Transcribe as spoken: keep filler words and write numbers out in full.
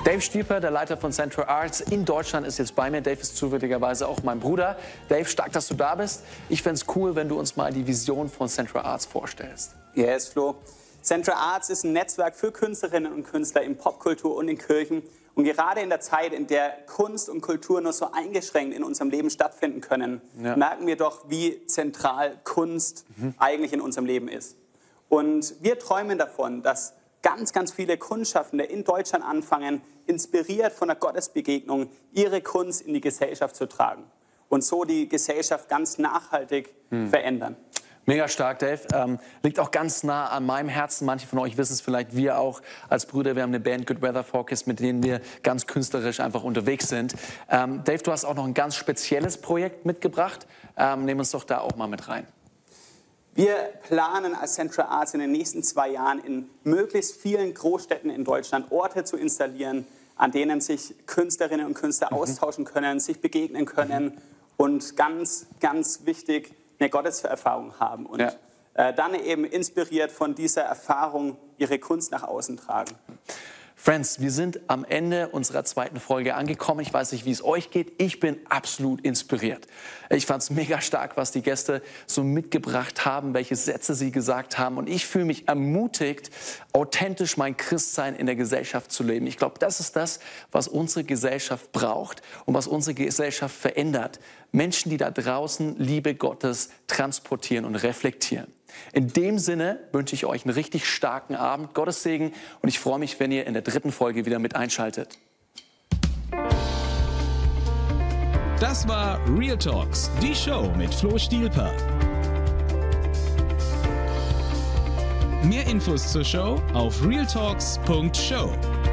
Dave Stielper, der Leiter von Central Arts in Deutschland, ist jetzt bei mir. Dave ist zufälligerweise auch mein Bruder. Dave, stark, dass du da bist. Ich fände es cool, wenn du uns mal die Vision von Central Arts vorstellst. Yes, Flo. Central Arts ist ein Netzwerk für Künstlerinnen und Künstler in Popkultur und in Kirchen. Und gerade in der Zeit, in der Kunst und Kultur nur so eingeschränkt in unserem Leben stattfinden können, ja. merken wir doch, wie zentral Kunst mhm. eigentlich in unserem Leben ist. Und wir träumen davon, dass ganz, ganz viele Kunstschaffende in Deutschland anfangen, inspiriert von der Gottesbegegnung, ihre Kunst in die Gesellschaft zu tragen und so die Gesellschaft ganz nachhaltig mhm. verändern. Mega stark, Dave. Ähm, liegt auch ganz nah an meinem Herzen. Manche von euch wissen es vielleicht, wir auch als Brüder. Wir haben eine Band, Good Weather Forecast, mit denen wir ganz künstlerisch einfach unterwegs sind. Ähm, Dave, du hast auch noch ein ganz spezielles Projekt mitgebracht. Ähm, nehmen uns doch da auch mal mit rein. Wir planen als Central Arts in den nächsten zwei Jahren in möglichst vielen Großstädten in Deutschland Orte zu installieren, an denen sich Künstlerinnen und Künstler mhm. austauschen können, sich begegnen können mhm. und ganz, ganz wichtig, eine Gotteserfahrung haben und ja. äh, dann eben inspiriert von dieser Erfahrung ihre Kunst nach außen tragen. Friends, wir sind am Ende unserer zweiten Folge angekommen. Ich weiß nicht, wie es euch geht. Ich bin absolut inspiriert. Ich fand es mega stark, was die Gäste so mitgebracht haben, welche Sätze sie gesagt haben. Und ich fühle mich ermutigt, authentisch mein Christsein in der Gesellschaft zu leben. Ich glaube, das ist das, was unsere Gesellschaft braucht und was unsere Gesellschaft verändert. Menschen, die da draußen Liebe Gottes transportieren und reflektieren. In dem Sinne wünsche ich euch einen richtig starken Abend, Gottes Segen, und ich freue mich, wenn ihr in der dritten Folge wieder mit einschaltet. Das war Real Talks, die Show mit Flo Stielper. Mehr Infos zur Show auf realtalks punkt show.